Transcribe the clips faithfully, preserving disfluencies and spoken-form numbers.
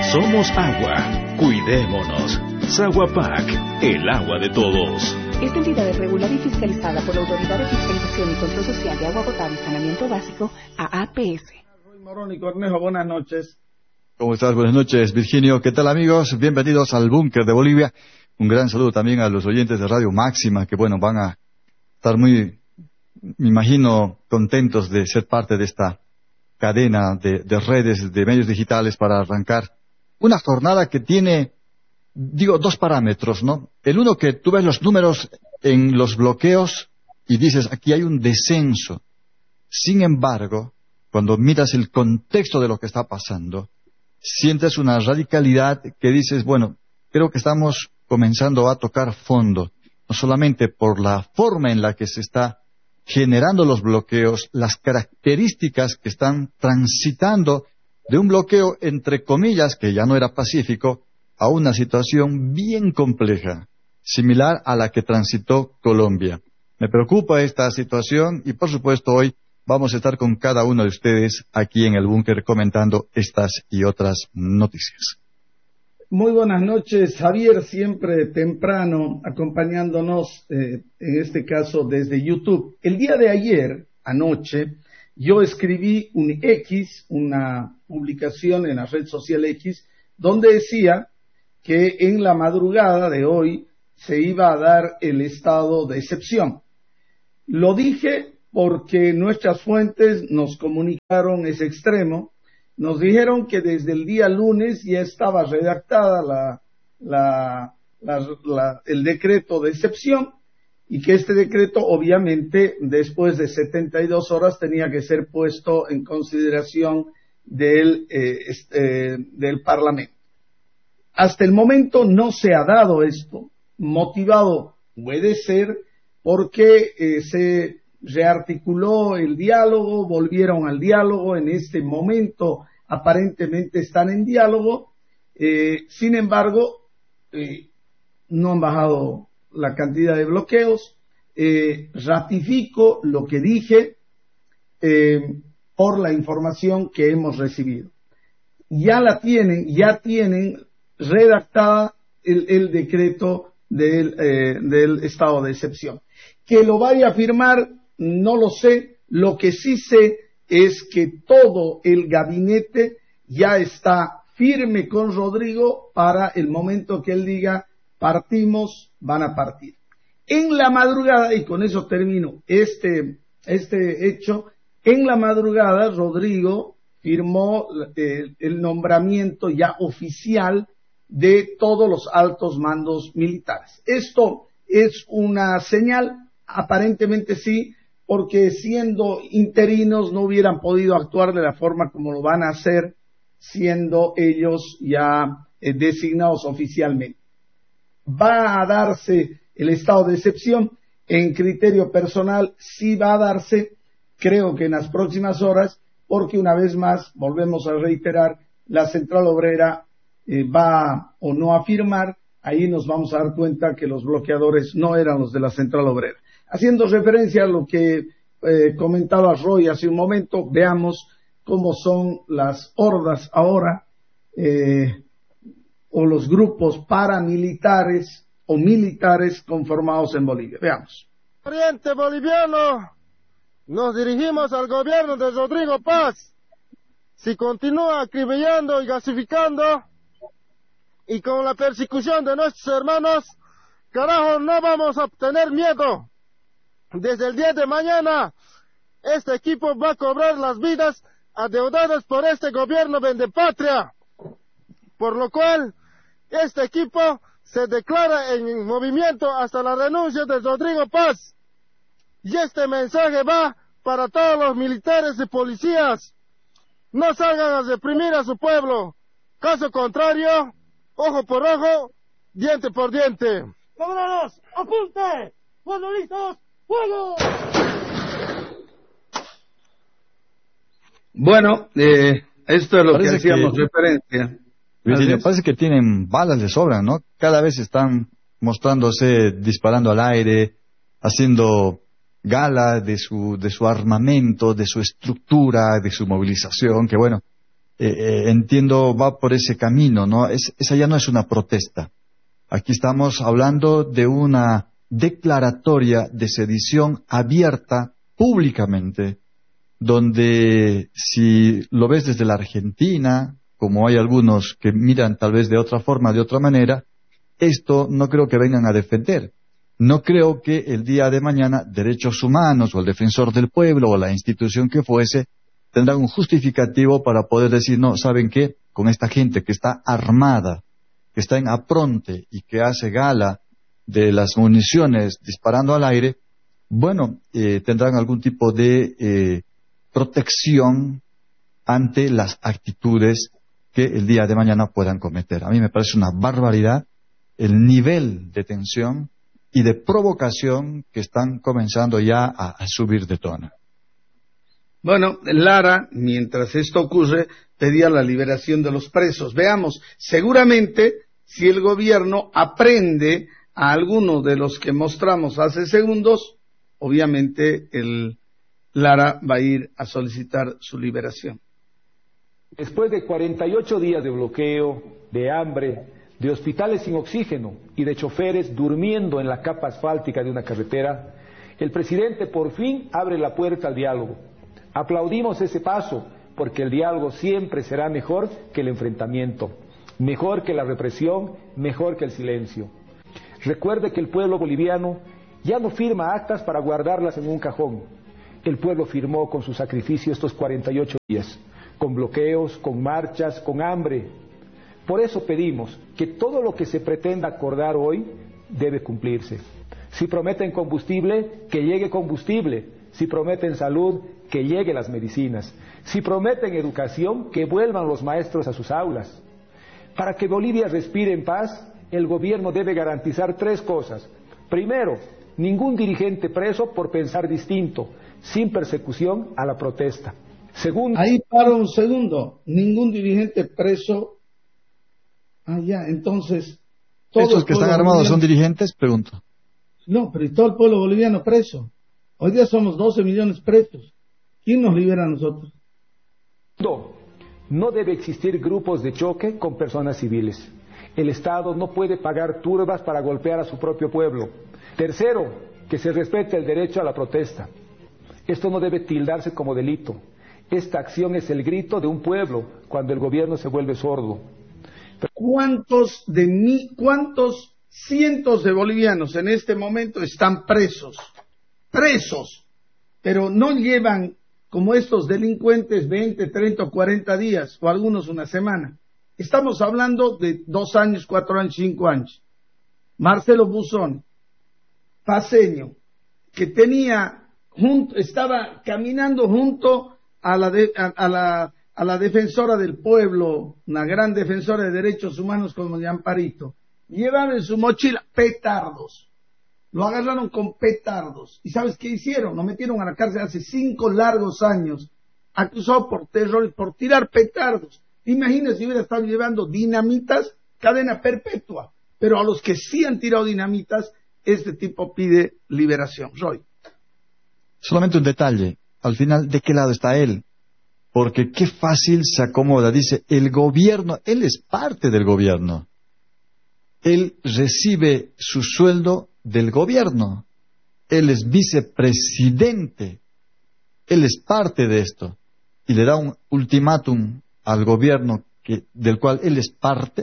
Somos agua. Cuidémonos. Saguapac, el agua de todos. Esta entidad es regulada y fiscalizada por la Autoridad de Fiscalización y Control Social de Agua Potable y Saneamiento Básico, A A P S. Roy Morón y Cornejo, buenas noches. ¿Cómo estás? Buenas noches, Virginio. ¿Qué tal, amigos? Bienvenidos al Búnker de Bolivia. Un gran saludo también a los oyentes de Radio Máxima, que, bueno, van a estar muy, me imagino, contentos de ser parte de esta cadena de, de redes, de medios digitales para arrancar una jornada que tiene, digo, dos parámetros, ¿no? El uno, que tú ves los números en los bloqueos y dices, aquí hay un descenso. Sin embargo, cuando miras el contexto de lo que está pasando, sientes una radicalidad que dices, bueno, creo que estamos comenzando a tocar fondo, no solamente por la forma en la que se está generando los bloqueos, las características que están transitando de un bloqueo, entre comillas, que ya no era pacífico, a una situación bien compleja, similar a la que transitó Colombia. Me preocupa esta situación y, por supuesto, hoy vamos a estar con cada uno de ustedes aquí en el búnker comentando estas y otras noticias. Muy buenas noches, Javier, siempre temprano acompañándonos, eh, en este caso desde YouTube. El día de ayer, anoche, yo escribí un X, una publicación en la red social X, donde decía que en la madrugada de hoy se iba a dar el estado de excepción. Lo dije porque nuestras fuentes nos comunicaron ese extremo, nos dijeron que desde el día lunes ya estaba redactada la, la, la, la, el decreto de excepción y que este decreto obviamente después de setenta y dos horas tenía que ser puesto en consideración del, eh, este, del Parlamento. Hasta el momento no se ha dado esto, motivado puede ser porque eh, se rearticuló el diálogo, volvieron al diálogo, en este momento aparentemente están en diálogo, eh, sin embargo, eh, no han bajado la cantidad de bloqueos, eh, ratifico lo que dije eh, por la información que hemos recibido. Ya la tienen, ya tienen redactada el, el decreto del, eh, del estado de excepción. Que lo vaya a firmar, no lo sé, lo que sí sé es que todo el gabinete ya está firme con Rodrigo para el momento que él diga partimos, van a partir. En la madrugada, y con eso termino este, este hecho, en la madrugada Rodrigo firmó eh, el nombramiento ya oficial de todos los altos mandos militares. Esto es una señal, aparentemente sí, porque siendo interinos no hubieran podido actuar de la forma como lo van a hacer, siendo ellos ya eh, designados oficialmente. Va a darse el estado de excepción, en criterio personal sí va a darse, creo que en las próximas horas, porque una vez más, volvemos a reiterar, la Central Obrera eh, va o no a firmar, ahí nos vamos a dar cuenta que los bloqueadores no eran los de la Central Obrera. Haciendo referencia a lo que eh, comentaba Roy hace un momento, veamos cómo son las hordas ahora, eh, o los grupos paramilitares o militares conformados en Bolivia. Veamos. Oriente boliviano, nos dirigimos al gobierno de Rodrigo Paz. Si continúa acribillando y gasificando y con la persecución de nuestros hermanos, carajo, no vamos a tener miedo. Desde el día de mañana, este equipo va a cobrar las vidas adeudadas por este gobierno vendepatria, por lo cual este equipo se declara en movimiento hasta la renuncia de Rodrigo Paz. Y este mensaje va para todos los militares y policías. No salgan a reprimir a su pueblo. Caso contrario, ojo por ojo, diente por diente. ¡Caballeros, apunte! ¡Cuando listos, fuego! Bueno, eh, esto es lo Parece que hacíamos que... referencia. Me parece que tienen balas de sobra, ¿no? Cada vez están mostrándose, disparando al aire, haciendo gala de su, de su armamento, de su estructura, de su movilización, que bueno, eh, eh, entiendo, va por ese camino, ¿no? Es, esa ya no es una protesta. Aquí estamos hablando de una declaratoria de sedición abierta públicamente, donde si lo ves desde la Argentina, como hay algunos que miran tal vez de otra forma, de otra manera, esto no creo que vengan a defender. No creo que el día de mañana Derechos Humanos o el Defensor del Pueblo o la institución que fuese tendrán un justificativo para poder decir, no, ¿saben qué? Con esta gente que está armada, que está en apronte y que hace gala de las municiones disparando al aire, bueno, eh, tendrán algún tipo de eh, protección ante las actitudes que el día de mañana puedan cometer. A mí me parece una barbaridad el nivel de tensión y de provocación que están comenzando ya a, a subir de tono. Bueno, Lara, mientras esto ocurre, pedía la liberación de los presos. Veamos, seguramente si el gobierno aprende a alguno de los que mostramos hace segundos, obviamente el Lara va a ir a solicitar su liberación. Después de cuarenta y ocho días de bloqueo, de hambre, de hospitales sin oxígeno y de choferes durmiendo en la capa asfáltica de una carretera, el presidente por fin abre la puerta al diálogo. Aplaudimos ese paso porque el diálogo siempre será mejor que el enfrentamiento, mejor que la represión, mejor que el silencio. Recuerde que el pueblo boliviano ya no firma actas para guardarlas en un cajón. El pueblo firmó con su sacrificio estos cuarenta y ocho días, con bloqueos, con marchas, con hambre. Por eso pedimos que todo lo que se pretenda acordar hoy debe cumplirse. Si prometen combustible, que llegue combustible. Si prometen salud, que lleguen las medicinas. Si prometen educación, que vuelvan los maestros a sus aulas. Para que Bolivia respire en paz, el gobierno debe garantizar tres cosas. Primero, ningún dirigente preso por pensar distinto, sin persecución a la protesta. Segundo... Ahí paro un segundo. Ningún dirigente preso... Ah, ya, entonces... ¿Estos que están armados son dirigentes? Pregunto. No, pero ¿y todo el pueblo boliviano preso? Hoy día somos doce millones presos. ¿Quién nos libera a nosotros? No, no debe existir grupos de choque con personas civiles. El Estado no puede pagar turbas para golpear a su propio pueblo. Tercero, que se respete el derecho a la protesta. Esto no debe tildarse como delito. Esta acción es el grito de un pueblo cuando el gobierno se vuelve sordo. ¿Cuántos de mí, cuántos cientos de bolivianos en este momento están presos? Presos, pero no llevan como estos delincuentes veinte, treinta o cuarenta días, o algunos una semana. Estamos hablando de dos años, cuatro años, cinco años. Marcelo Buzón, paceño, que tenía, junto, estaba caminando junto a la, de, a, a la a la defensora del pueblo, una gran defensora de derechos humanos como de Amparito, llevaban en su mochila petardos. Lo agarraron con petardos. ¿Y sabes qué hicieron? Lo metieron a la cárcel hace cinco largos años, acusado por terror y por tirar petardos. Imagínense si hubiera estado llevando dinamitas, cadena perpetua. Pero a los que sí han tirado dinamitas, este tipo pide liberación. Roy. Solamente un detalle. Al final, ¿de qué lado está él? Porque qué fácil se acomoda. Dice, el gobierno, él es parte del gobierno. Él recibe su sueldo del gobierno. Él es vicepresidente. Él es parte de esto. Y le da un ultimátum al gobierno que, del cual él es parte.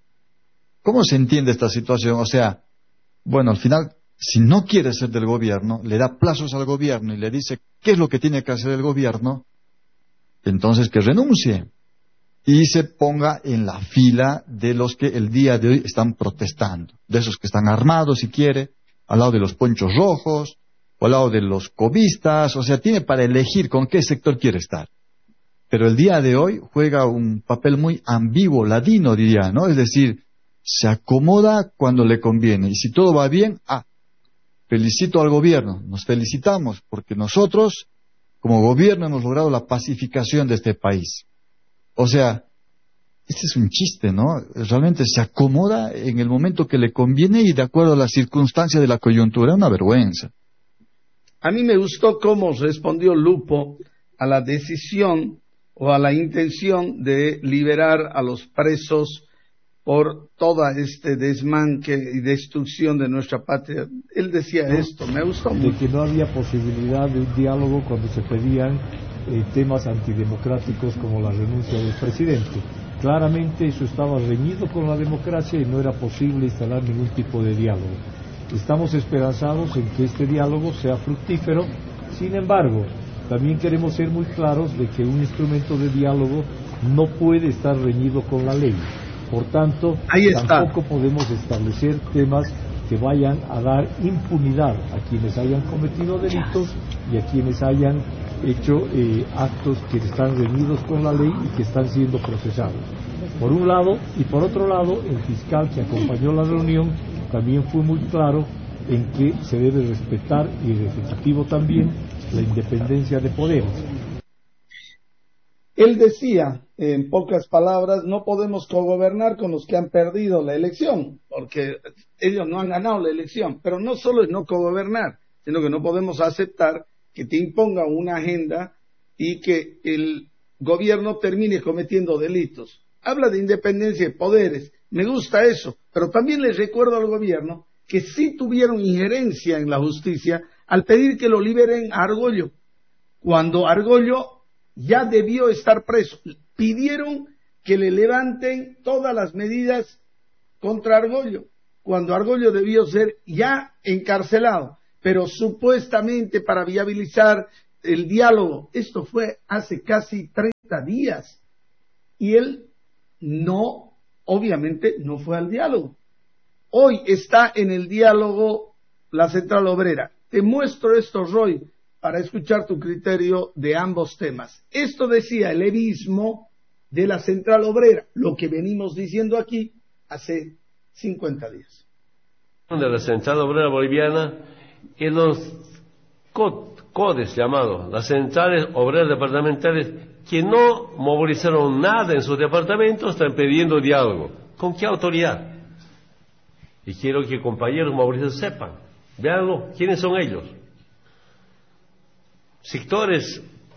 ¿Cómo se entiende esta situación? O sea, bueno, al final, si no quiere ser del gobierno, le da plazos al gobierno y le dice qué es lo que tiene que hacer el gobierno, entonces que renuncie y se ponga en la fila de los que el día de hoy están protestando, de esos que están armados si quiere, al lado de los ponchos rojos, o al lado de los cobistas, o sea, tiene para elegir con qué sector quiere estar. Pero el día de hoy juega un papel muy ambiguo, ladino diría, ¿no? Es decir, se acomoda cuando le conviene, y si todo va bien, ah, felicito al gobierno, nos felicitamos, porque nosotros, como gobierno, hemos logrado la pacificación de este país. O sea, este es un chiste, ¿no? Realmente se acomoda en el momento que le conviene y de acuerdo a las circunstancias de la coyuntura, una vergüenza. A mí me gustó cómo respondió Lupo a la decisión o a la intención de liberar a los presos por todo este desmanque y destrucción de nuestra patria. Él decía esto, me gustó mucho. De que no había posibilidad de un diálogo cuando se pedían eh, temas antidemocráticos como la renuncia del presidente. Claramente eso estaba reñido con la democracia y no era posible instalar ningún tipo de diálogo. Estamos esperanzados en que este diálogo sea fructífero. Sin embargo, también queremos ser muy claros de que un instrumento de diálogo no puede estar reñido con la ley. Por tanto, tampoco podemos establecer temas que vayan a dar impunidad a quienes hayan cometido delitos y a quienes hayan hecho eh, actos que están reñidos con la ley y que están siendo procesados. Por un lado, y por otro lado, el fiscal que acompañó la reunión también fue muy claro en que se debe respetar, y el Ejecutivo también, la independencia de poderes. Él decía, en pocas palabras, no podemos cogobernar con los que han perdido la elección, porque ellos no han ganado la elección, pero no solo es no cogobernar, sino que no podemos aceptar que te impongan una agenda y que el gobierno termine cometiendo delitos. Habla de independencia de poderes, me gusta eso, pero también les recuerdo al gobierno que sí tuvieron injerencia en la justicia al pedir que lo liberen a Argollo, cuando Argollo ya debió estar preso. Pidieron que le levanten todas las medidas contra Argollo, cuando Argollo debió ser ya encarcelado, pero supuestamente para viabilizar el diálogo. Esto fue hace casi treinta días y él no, obviamente no fue al diálogo. Hoy está en el diálogo la Central Obrera. Te muestro esto, Roy, para escuchar tu criterio de ambos temas. Esto decía el levismo de la Central Obrera, lo que venimos diciendo aquí hace cincuenta días. De la Central Obrera Boliviana y los CODES llamados, las Centrales Obreras Departamentales, que no movilizaron nada en sus departamentos, están pidiendo diálogo. ¿Con qué autoridad? Y quiero que compañeros movilizados sepan, véanlo, ¿quiénes son ellos? Sectores,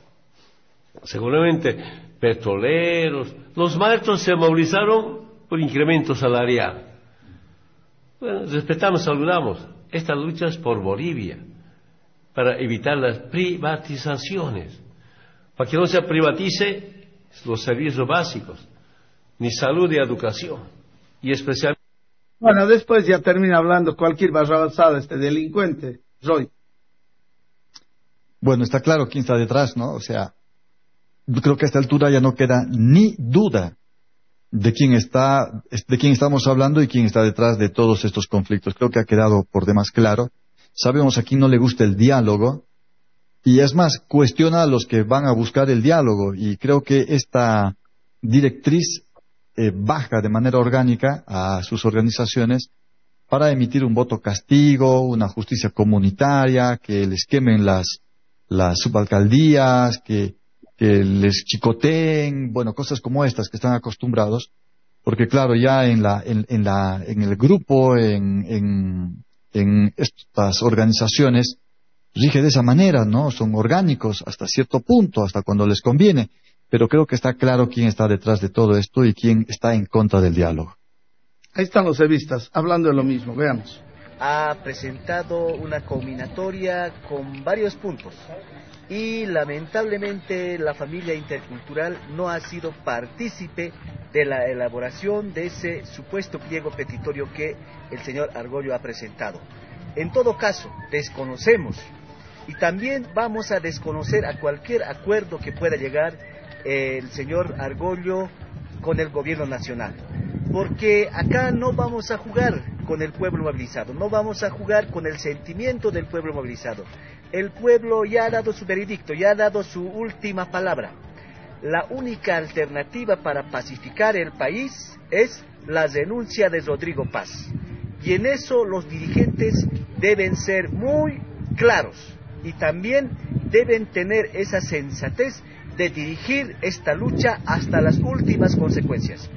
seguramente petroleros. Los maestros se movilizaron por incremento salarial. Bueno, respetamos, saludamos. Esta lucha es por Bolivia, para evitar las privatizaciones, para que no se privatice los servicios básicos, ni salud ni educación, y especialmente. Bueno, después ya termina hablando cualquier barrabasada este delincuente, Roy. Bueno, está claro quién está detrás, ¿no? O sea, yo creo que a esta altura ya no queda ni duda de quién está, de quién estamos hablando y quién está detrás de todos estos conflictos. Creo que ha quedado por demás claro. Sabemos a quién no le gusta el diálogo y es más, cuestiona a los que van a buscar el diálogo, y creo que esta directriz eh, baja de manera orgánica a sus organizaciones para emitir un voto castigo, una justicia comunitaria, que les quemen las las subalcaldías, que, que les chicoteen, bueno, cosas como estas que están acostumbrados, porque claro, ya en la, en, en la, en el grupo, en, en, en estas organizaciones, rige de esa manera, ¿no? Son orgánicos hasta cierto punto, hasta cuando les conviene, pero creo que está claro quién está detrás de todo esto y quién está en contra del diálogo. Ahí están los evistas, hablando de lo mismo, veamos. Ha presentado una combinatoria con varios puntos y lamentablemente la familia intercultural no ha sido partícipe de la elaboración de ese supuesto pliego petitorio que el señor Argollo ha presentado. En todo caso, desconocemos y también vamos a desconocer a cualquier acuerdo que pueda llegar eh, el señor Argollo con el gobierno nacional. Porque acá no vamos a jugar con el pueblo movilizado, no vamos a jugar con el sentimiento del pueblo movilizado. El pueblo ya ha dado su veredicto, ya ha dado su última palabra. La única alternativa para pacificar el país es la renuncia de Rodrigo Paz. Y en eso los dirigentes deben ser muy claros y también deben tener esa sensatez de dirigir esta lucha hasta las últimas consecuencias.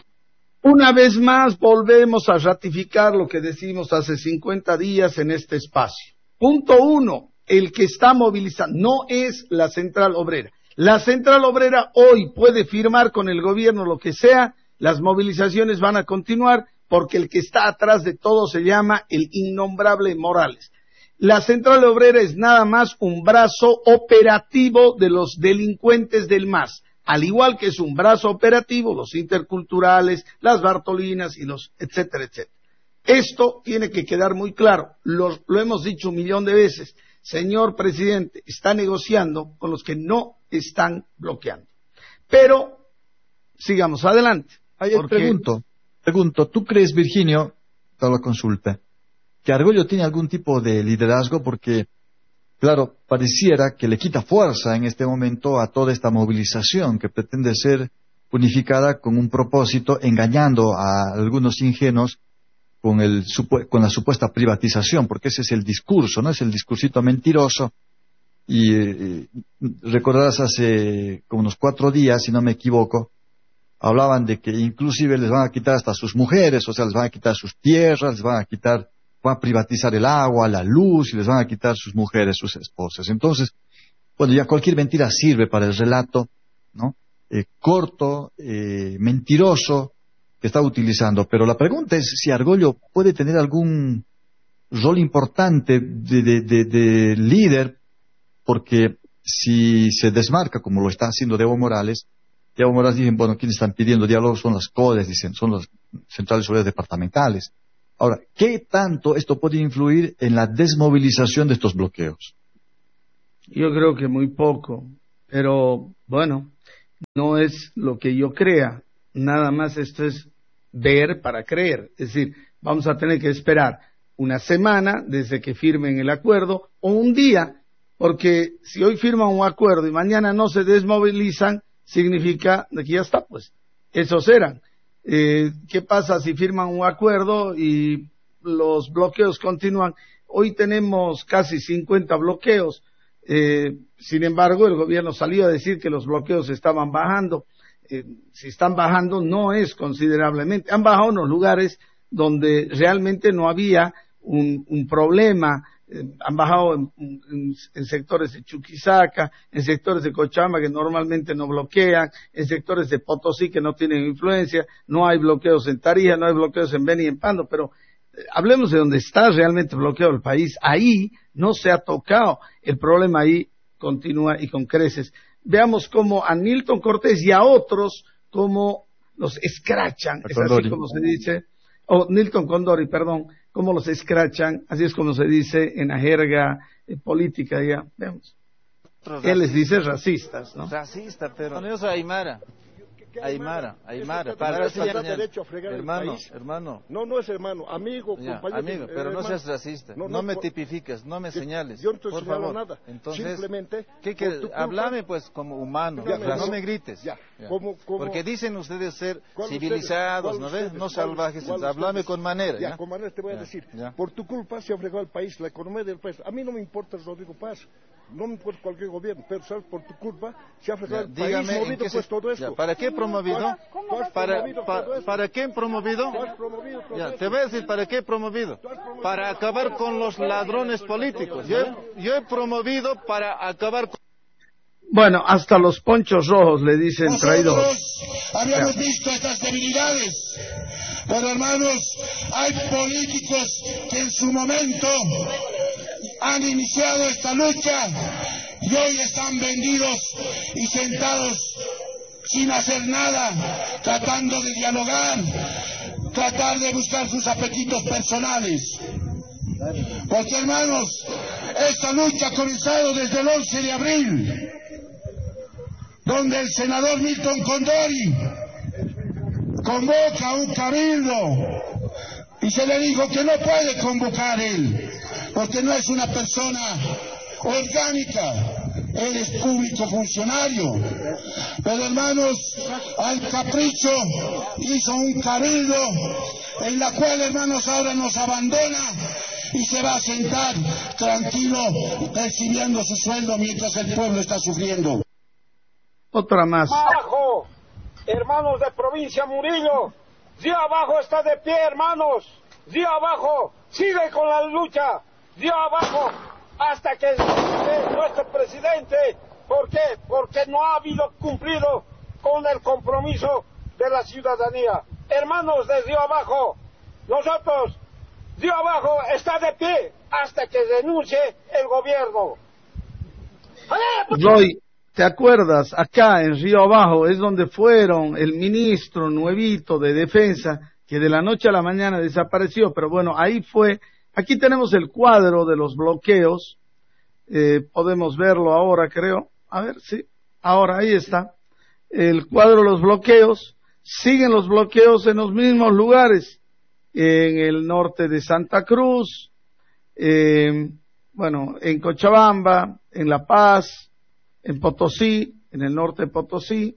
Una vez más volvemos a ratificar lo que decimos hace cincuenta días en este espacio. Punto uno, el que está movilizando no es la Central Obrera. La Central Obrera hoy puede firmar con el gobierno lo que sea, las movilizaciones van a continuar porque el que está atrás de todo se llama el innombrable Morales. La Central Obrera es nada más un brazo operativo de los delincuentes del M A S, al igual que es un brazo operativo los interculturales, las Bartolinas y los etcétera, etcétera. Esto tiene que quedar muy claro, lo, lo hemos dicho un millón de veces. Señor presidente, está negociando con los que no están bloqueando. Pero, sigamos adelante. Ayer porque... pregunto, pregunto, ¿tú crees, Virginio, para la consulta, que Argüello tiene algún tipo de liderazgo? Porque, claro, pareciera que le quita fuerza en este momento a toda esta movilización que pretende ser unificada con un propósito, engañando a algunos ingenuos con, el, con la supuesta privatización, porque ese es el discurso, ¿no? Es el discursito mentiroso. Y eh, recordarás hace como unos cuatro días, si no me equivoco, hablaban de que inclusive les van a quitar hasta sus mujeres, o sea, les van a quitar sus tierras, les van a quitar, van a privatizar el agua, la luz, y les van a quitar sus mujeres, sus esposas. Entonces, bueno, ya cualquier mentira sirve para el relato, ¿no? Eh, corto, eh, mentiroso, que está utilizando. Pero la pregunta es si Argüello puede tener algún rol importante de, de, de, de líder, porque si se desmarca como lo está haciendo Evo Morales, Evo Morales dicen, bueno, quienes están pidiendo diálogo son las CODES, dicen, son las centrales obreras departamentales. Ahora, ¿qué tanto esto puede influir en la desmovilización de estos bloqueos? Yo creo que muy poco, pero bueno, no es lo que yo crea, nada más esto es ver para creer, es decir, vamos a tener que esperar una semana desde que firmen el acuerdo o un día, porque si hoy firman un acuerdo y mañana no se desmovilizan, significa que ya está, pues, esos eran. Eh, ¿Qué pasa si firman un acuerdo y los bloqueos continúan? Hoy tenemos casi cincuenta bloqueos, eh, sin embargo el gobierno salió a decir que los bloqueos estaban bajando. Eh, si están bajando no es considerablemente, han bajado en los lugares donde realmente no había un, un problema, eh, han bajado en, en, en sectores de Chuquisaca, en sectores de Cochabamba que normalmente no bloquean, en sectores de Potosí que no tienen influencia, no hay bloqueos en Tarija, no hay bloqueos en Beni y en Pando, pero eh, hablemos de donde está realmente bloqueado el país, ahí no se ha tocado, el problema ahí continúa y con creces. Veamos cómo a Nilton Cortés y a otros como los escrachan, es así como se dice, o Nilton Condori, perdón, cómo los escrachan, así es como se dice en la jerga eh, política ya, veamos. Él les dice racistas, ¿no? Racista, pero no, yo soy Aymara. Aymara, Aymara, para hermano, hermano. No, no es hermano, amigo, ya, compañero. Amigo, pero no seas racista, no, no, no me tipifiques, no me señales. Yo no te por favor. Nada. Entonces, simplemente, ¿qué que háblame pues como humano, ya, no, no me grites. Ya, ya. Como, como, porque dicen ustedes ser civilizados, ¿no ves? No salvajes, háblame con manera. Ya, con manera te voy a decir. Por tu culpa se ha fregado el país, la economía del país. A mí no me importa Rodrigo Paz. No me importa cualquier gobierno, pero ¿sabes? Por tu culpa se ha fregado el país, movido pues se... todo esto. Ya, ¿para qué promovido? ¿Para, pa, ¿Para qué promovido? Ya, te voy a decir para qué promovido. Para acabar con los ladrones políticos. Yo, yo he promovido para acabar con... Bueno, hasta los ponchos rojos le dicen traidor. Nosotros habíamos visto estas debilidades, pero hermanos, hay políticos que en su momento han iniciado esta lucha y hoy están vendidos y sentados sin hacer nada, tratando de dialogar, tratar de buscar sus apetitos personales. Porque hermanos, esta lucha ha comenzado desde el once de abril, donde el senador Milton Condori convoca un cabildo y se le dijo que no puede convocar él, porque no es una persona orgánica, él es público funcionario. Pero hermanos, al capricho hizo un cabildo en la cual, hermanos, ahora nos abandona y se va a sentar tranquilo recibiendo su sueldo mientras el pueblo está sufriendo. Otra más. Abajo, hermanos de provincia Murillo, Río Abajo está de pie, hermanos. Río Abajo sigue con la lucha. Río Abajo hasta que nuestro presidente ¿Por qué? Porque no ha habido cumplido con el compromiso de la ciudadanía. Hermanos de Río Abajo, nosotros, Río Abajo está de pie hasta que denuncie el gobierno. Roy, ¿te acuerdas? Acá en Río Abajo es donde fueron el ministro nuevito de Defensa, que de la noche a la mañana desapareció, pero bueno, ahí fue. Aquí tenemos el cuadro de los bloqueos, eh, podemos verlo ahora, creo. A ver, sí, ahora ahí está. El cuadro de los bloqueos, siguen los bloqueos en los mismos lugares, en el norte de Santa Cruz, eh, bueno, en Cochabamba, en La Paz, en Potosí, en el norte de Potosí,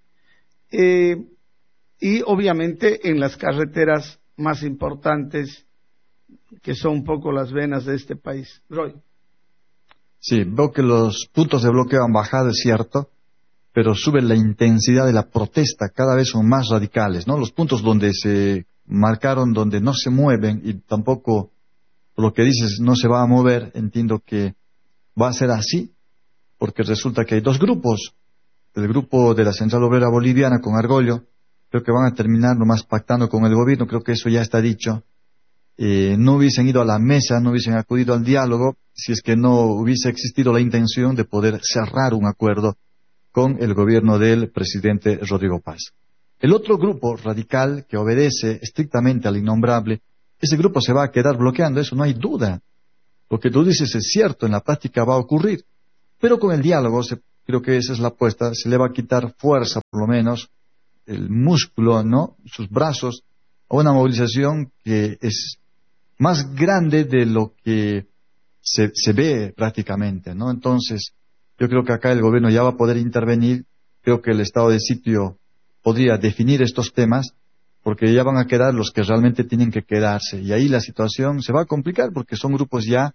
eh, y obviamente en las carreteras más importantes, que son un poco las venas de este país. Roy. Sí, veo que los puntos de bloqueo han bajado, es cierto, pero sube la intensidad de la protesta, cada vez son más radicales, ¿no? Los puntos donde se marcaron, donde no se mueven, y tampoco, por lo que dices, no se va a mover, entiendo que va a ser así, porque resulta que hay dos grupos, el grupo de la Central Obrera Boliviana con Argollo, creo que van a terminar nomás pactando con el gobierno, creo que eso ya está dicho. Eh, no hubiesen ido a la mesa, no hubiesen acudido al diálogo, si es que no hubiese existido la intención de poder cerrar un acuerdo con el gobierno del presidente Rodrigo Paz. El otro grupo radical que obedece estrictamente al innombrable, ese grupo se va a quedar bloqueando, eso no hay duda. Lo que tú dices es cierto, en la práctica va a ocurrir. Pero con el diálogo, se, creo que esa es la apuesta, se le va a quitar fuerza, por lo menos, el músculo, ¿no? Sus brazos, a una movilización que es más grande de lo que se, se ve prácticamente, ¿no? Entonces, yo creo que acá el gobierno ya va a poder intervenir, creo que el estado de sitio podría definir estos temas, porque ya van a quedar los que realmente tienen que quedarse, y ahí la situación se va a complicar, porque son grupos ya,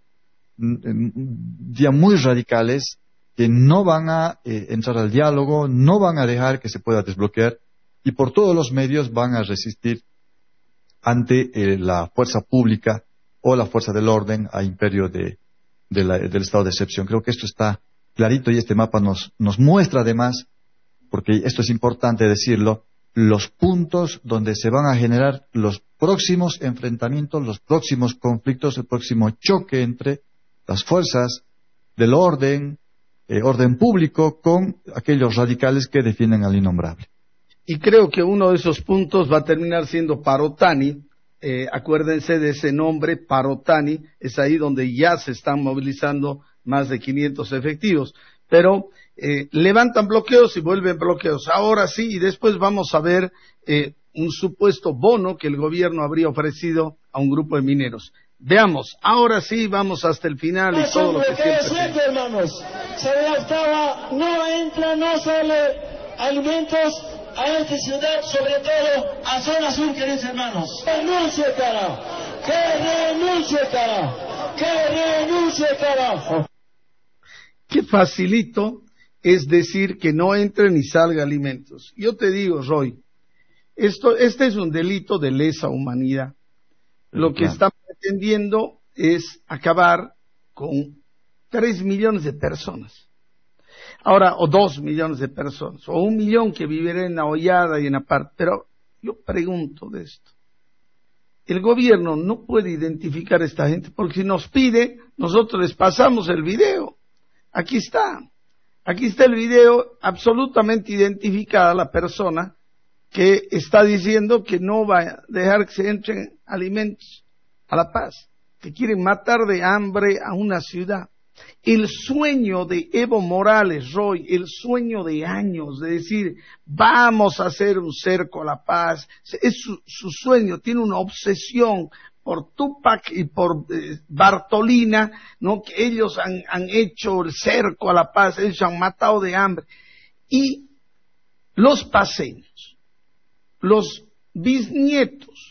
ya muy radicales, que no van a eh, entrar al diálogo, no van a dejar que se pueda desbloquear, y por todos los medios van a resistir ante eh, la fuerza pública o la fuerza del orden a imperio de, de la, del estado de excepción. Creo que esto está clarito y este mapa nos, nos muestra además, porque esto es importante decirlo, los puntos donde se van a generar los próximos enfrentamientos, los próximos conflictos, el próximo choque entre las fuerzas del orden, eh, orden público, con aquellos radicales que defienden al innombrable. Y creo que uno de esos puntos va a terminar siendo Parotani. Eh, acuérdense de ese nombre, Parotani, es ahí donde ya se están movilizando más de quinientos efectivos. Pero eh, levantan bloqueos y vuelven bloqueos. Ahora sí, y después vamos a ver eh, un supuesto bono que el gobierno habría ofrecido a un grupo de mineros. Veamos, ahora sí, vamos hasta el final y todo lo que siempre... siempre, hermanos, se estaba, no entra, no sale alimentos a esta ciudad, sobre todo a zona sur, queridos hermanos. ¡Renuncie, cara! ¡Que renuncie, cara! ¡Que renuncie, cara! Qué facilito es decir que no entre ni salga alimentos. Yo te digo, Roy, esto, este es un delito de lesa humanidad. Lo que está pretendiendo es acabar con tres millones de personas. Ahora, o dos millones de personas, o un millón que vivirá en la hollada y en la parte. Pero yo pregunto de esto. El gobierno no puede identificar a esta gente, porque si nos pide, nosotros les pasamos el video. Aquí está. Aquí está el video absolutamente identificada la persona que está diciendo que no va a dejar que se entren alimentos a La Paz, que quieren matar de hambre a una ciudad. El sueño de Evo Morales, Roy, el sueño de años de decir, vamos a hacer un cerco a La Paz, es su, su sueño, tiene una obsesión por Tupac y por eh, Bartolina, ¿no? Que ellos han, han hecho el cerco a La Paz, ellos han matado de hambre. Y los paseños, los bisnietos,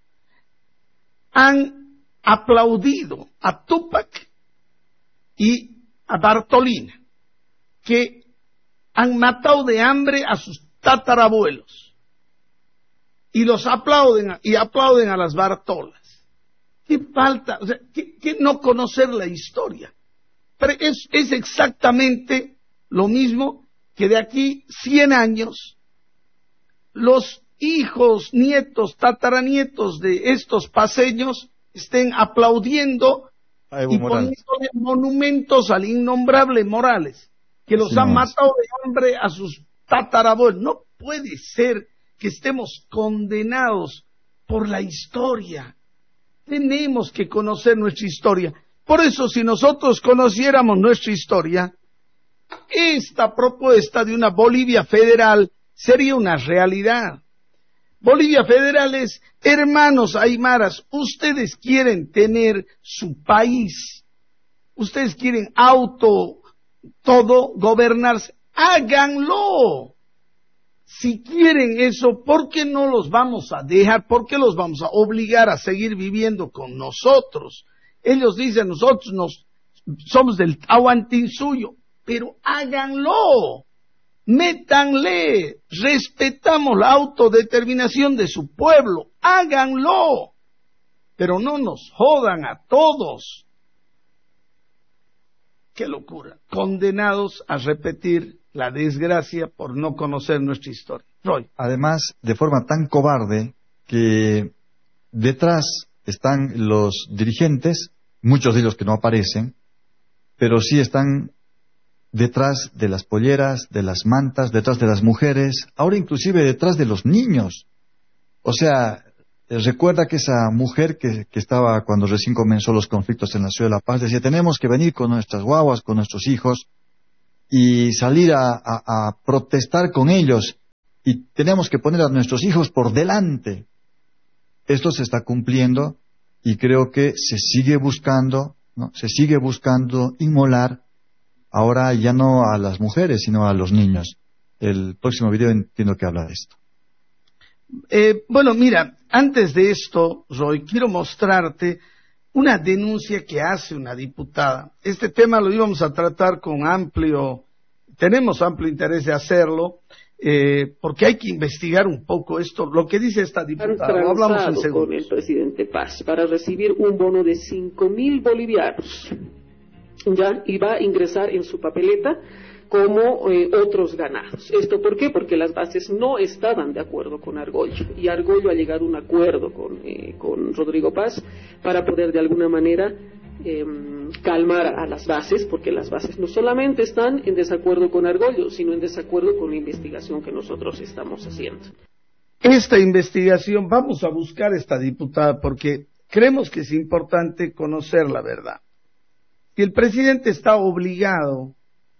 han aplaudido a Tupac y a Bartolina, que han matado de hambre a sus tatarabuelos, y los aplauden, y aplauden a las Bartolas. ¿Qué falta? O sea, ¿qué, qué no conocer la historia? Pero es, es exactamente lo mismo que de aquí cien años los hijos, nietos, tataranietos de estos paseños estén aplaudiendo y poniéndole monumentos al innombrable Morales, que los sí, han matado de hambre a sus tatarabuelos. No puede ser que estemos condenados por la historia. Tenemos que conocer nuestra historia. Por eso, si nosotros conociéramos nuestra historia, esta propuesta de una Bolivia federal sería una realidad. Bolivia federal es, hermanos aymaras, ustedes quieren tener su país, ustedes quieren auto, todo, gobernarse, háganlo. Si quieren eso, ¿por qué no los vamos a dejar? ¿Por qué los vamos a obligar a seguir viviendo con nosotros? Ellos dicen, nosotros nos, somos del Tahuantinsuyo, pero háganlo. Métanle, respetamos la autodeterminación de su pueblo, háganlo, pero no nos jodan a todos. Qué locura, condenados a repetir la desgracia por no conocer nuestra historia. Roy. Además, de forma tan cobarde que detrás están los dirigentes, muchos de ellos que no aparecen, pero sí están detrás de las polleras, de las mantas, detrás de las mujeres, ahora inclusive detrás de los niños. O sea, recuerda que esa mujer que, que estaba cuando recién comenzó los conflictos en la Ciudad de La Paz, decía, tenemos que venir con nuestras guaguas, con nuestros hijos, y salir a, a, a protestar con ellos, y tenemos que poner a nuestros hijos por delante. Esto se está cumpliendo, y creo que se sigue buscando, ¿no? Se sigue buscando inmolar ahora ya no a las mujeres, sino a los niños. El próximo video entiendo que habla de esto. Eh, bueno, mira, antes de esto, Roy, quiero mostrarte una denuncia que hace una diputada. Este tema lo íbamos a tratar con amplio, tenemos amplio interés de hacerlo, eh, porque hay que investigar un poco esto, lo que dice esta diputada. Han hablamos en segundos. Con el presidente Paz para recibir un bono de cinco mil bolivianos. Ya, y va a ingresar en su papeleta como eh, otros ganados. ¿Esto por qué? Porque las bases no estaban de acuerdo con Argollo, y Argollo ha llegado a un acuerdo con, eh, con Rodrigo Paz para poder de alguna manera eh, calmar a las bases, porque las bases no solamente están en desacuerdo con Argollo, sino en desacuerdo con la investigación que nosotros estamos haciendo. Esta investigación, vamos a buscar a esta diputada porque creemos que es importante conocer la verdad. Si el presidente está obligado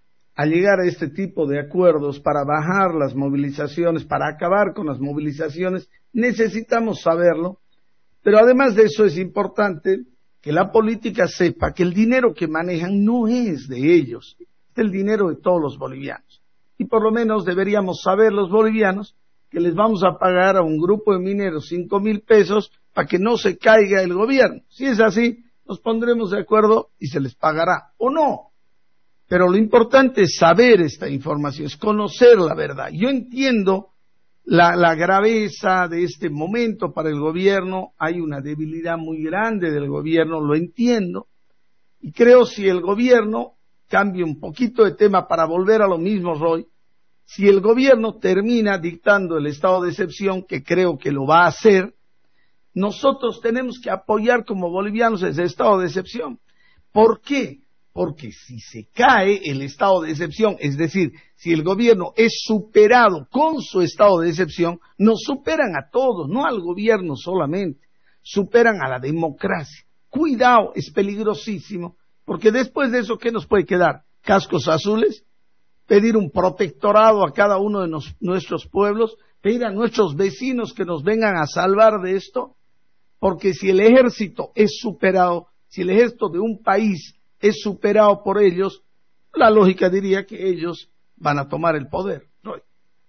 a llegar a este tipo de acuerdos para bajar las movilizaciones, para acabar con las movilizaciones, necesitamos saberlo, pero además de eso es importante que la política sepa que el dinero que manejan no es de ellos, es el dinero de todos los bolivianos. Y por lo menos deberíamos saber los bolivianos que les vamos a pagar a un grupo de mineros cinco mil pesos para que no se caiga el gobierno. Si es así, nos pondremos de acuerdo y se les pagará, o no. Pero lo importante es saber esta información, es conocer la verdad. Yo entiendo la, la graveza de este momento para el gobierno, hay una debilidad muy grande del gobierno, lo entiendo, y creo si el gobierno, cambie un poquito de tema para volver a lo mismo, Roy, si el gobierno termina dictando el estado de excepción, que creo que lo va a hacer, nosotros tenemos que apoyar como bolivianos ese estado de excepción. ¿Por qué? Porque si se cae el estado de excepción, es decir, si el gobierno es superado con su estado de excepción, nos superan a todos, no al gobierno solamente, superan a la democracia. Cuidado, es peligrosísimo, porque después de eso, ¿qué nos puede quedar? ¿Cascos azules? ¿Pedir un protectorado a cada uno de nos, nuestros pueblos? ¿Pedir a nuestros vecinos que nos vengan a salvar de esto? Porque si el ejército es superado, si el ejército de un país es superado por ellos, la lógica diría que ellos van a tomar el poder. Roy.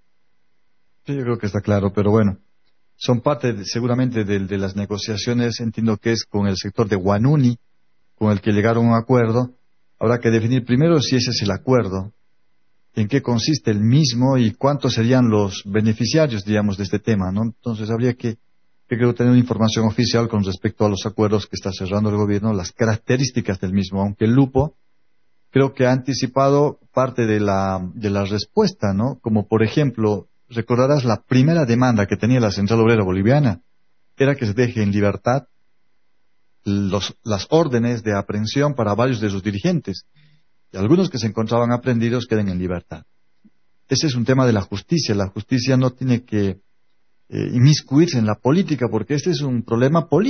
Sí, yo creo que está claro, pero bueno, son parte de, seguramente de, de las negociaciones, entiendo que es con el sector de Huanuni, con el que llegaron a un acuerdo. Habrá que definir primero si ese es el acuerdo, en qué consiste el mismo y cuántos serían los beneficiarios, digamos, de este tema, ¿no? Entonces habría que que creo tener una información oficial con respecto a los acuerdos que está cerrando el gobierno, las características del mismo, aunque el lupo creo que ha anticipado parte de la, de la respuesta, ¿no? Como por ejemplo, recordarás la primera demanda que tenía la Central Obrera Boliviana, era que se deje en libertad los, las órdenes de aprehensión para varios de sus dirigentes, y algunos que se encontraban aprehendidos queden en libertad. Ese es un tema de la justicia. La justicia no tiene que eh, inmiscuirse en la política, porque este es un problema político.